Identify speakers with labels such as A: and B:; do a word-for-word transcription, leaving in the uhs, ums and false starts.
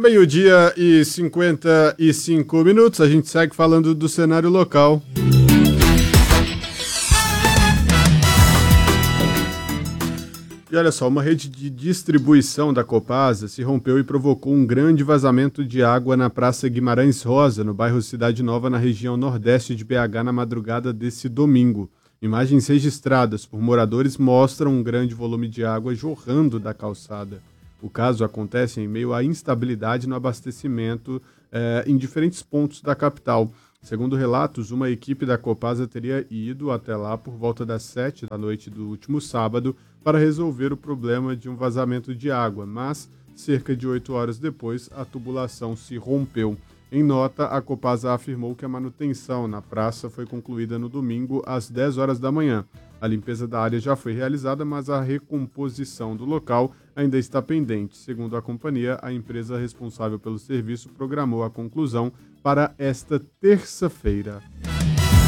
A: Meio-dia e cinquenta e cinco minutos, a gente segue falando do cenário local. E olha só, uma rede de distribuição da Copasa se rompeu e provocou um grande vazamento de água na Praça Guimarães Rosa, no bairro Cidade Nova, na região nordeste de B H, na madrugada desse domingo. Imagens registradas por moradores mostram um grande volume de água jorrando da calçada. O caso acontece em meio à instabilidade no abastecimento eh, em diferentes pontos da capital. Segundo relatos, uma equipe da Copasa teria ido até lá por volta das sete da noite do último sábado para resolver o problema de um vazamento de água, mas cerca de oito horas depois a tubulação se rompeu. Em nota, a Copasa afirmou que a manutenção na praça foi concluída no domingo às dez horas da manhã. A limpeza da área já foi realizada, mas a recomposição do local ainda está pendente. Segundo a companhia, a empresa responsável pelo serviço programou a conclusão para esta terça-feira.